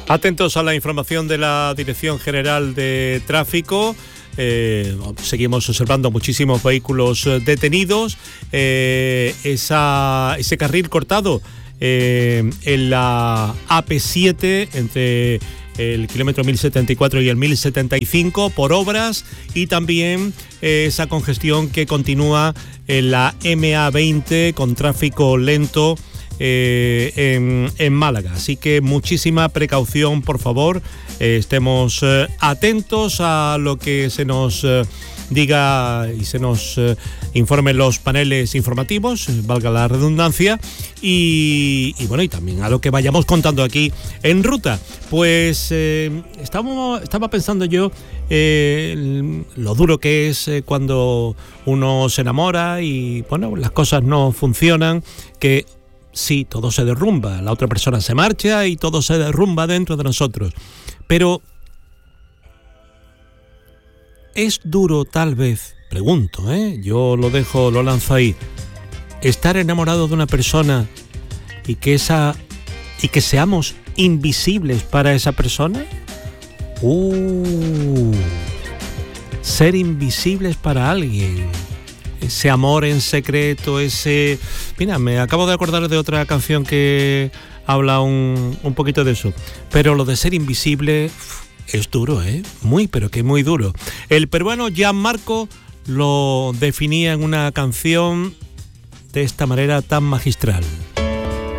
Atentos a la información de la Dirección General de Tráfico. Seguimos observando muchísimos vehículos detenidos. Ese carril cortado en la AP7 entre el kilómetro 1074 y el 1075 por obras, y también esa congestión que continúa en la MA20 con tráfico lento en Málaga. Así que muchísima precaución, por favor. Estemos atentos a lo que se nos diga y se nos informen los paneles informativos, valga la redundancia, y bueno, y también a lo que vayamos contando aquí en ruta. Pues estaba pensando yo lo duro que es cuando uno se enamora y bueno, las cosas no funcionan, que sí, todo se derrumba, la otra persona se marcha y todo se derrumba dentro de nosotros. Pero es duro, tal vez, pregunto, yo lo lanzo ahí, estar enamorado de una persona y que seamos invisibles para esa persona. Ser invisibles para alguien. Ese amor en secreto, Mira, me acabo de acordar de otra canción que habla un poquito de eso. Pero lo de ser invisible es duro, muy, pero que muy duro. El peruano Gianmarco lo definía en una canción de esta manera tan magistral.